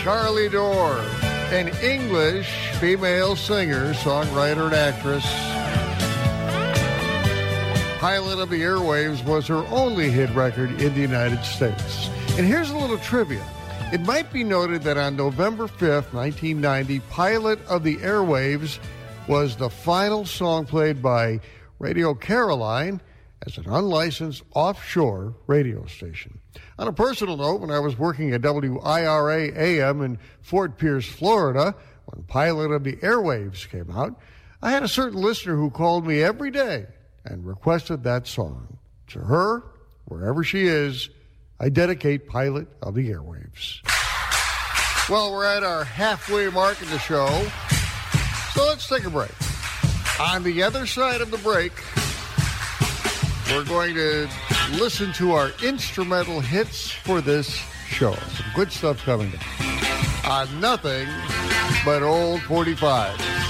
Charlie Dorr, an English female singer, songwriter, and actress. Pilot of the Airwaves was her only hit record in the United States. And here's a little trivia. It might be noted that on November 5th, 1990, Pilot of the Airwaves was the final song played by Radio Caroline as an unlicensed offshore radio station. On a personal note, when I was working at WIRA AM in Fort Pierce, Florida, when Pilot of the Airwaves came out, I had a certain listener who called me every day and requested that song. To her, wherever she is, I dedicate Pilot of the Airwaves. Well, we're at our halfway mark of the show, so let's take a break. On the other side of the break, we're going to listen to our instrumental hits for this show. Some good stuff coming up on Nothing But Old 45.